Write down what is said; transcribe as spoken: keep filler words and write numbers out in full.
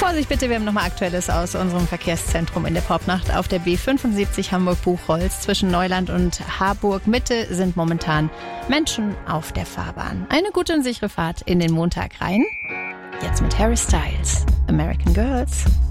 Vorsicht bitte, wir haben nochmal Aktuelles aus unserem Verkehrszentrum in der Popnacht. Auf der B fünfundsiebzig Hamburg-Buchholz zwischen Neuland und Harburg-Mitte sind momentan Menschen auf der Fahrbahn. Eine gute und sichere Fahrt in den Montag rein. Jetzt mit Harry Styles, American Girls.